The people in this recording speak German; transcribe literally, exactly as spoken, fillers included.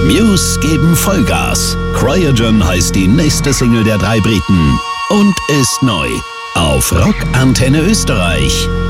Muse geben Vollgas. Cryogen heißt die nächste Single der drei Briten und ist neu auf Rock Antenne Österreich.